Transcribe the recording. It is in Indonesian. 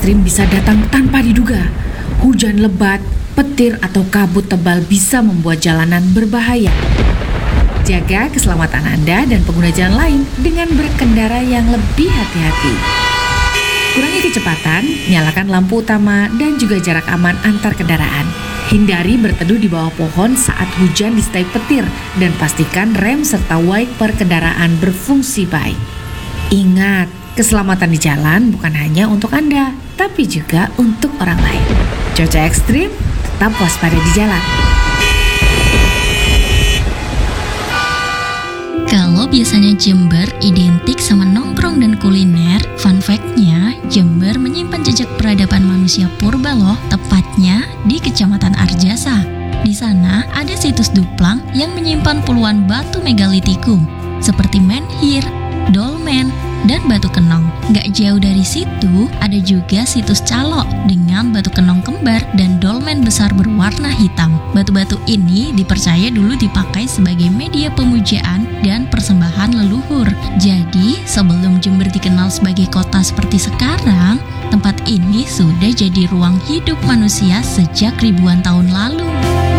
ekstrim bisa datang tanpa diduga. Hujan lebat, petir atau kabut tebal bisa membuat jalanan berbahaya. Jaga keselamatan Anda dan pengguna jalan lain dengan berkendara yang lebih hati-hati. Kurangi kecepatan, nyalakan lampu utama dan juga jarak aman antar kendaraan. Hindari berteduh di bawah pohon saat hujan disertai petir dan pastikan rem serta wiper kendaraan berfungsi baik. Ingat, keselamatan di jalan bukan hanya untuk Anda, tapi juga untuk orang lain. Cuaca ekstrim, tetap waspada di jalan. Kalau biasanya Jember identik sama nongkrong dan kuliner, fun fact-nya, Jember menyimpan jejak peradaban manusia purba loh, tepatnya di Kecamatan Arjasa. Di sana ada situs Duplang yang menyimpan puluhan batu megalitikum, seperti menhir, dolmen, dan batu kenong. Gak jauh dari situ, ada juga situs Calo dengan batu kenong kembar dan dolmen besar berwarna hitam. Batu-batu ini dipercaya dulu dipakai sebagai media pemujaan dan persembahan leluhur. Jadi, sebelum Jember dikenal sebagai kota seperti sekarang, tempat ini sudah jadi ruang hidup manusia sejak ribuan tahun lalu.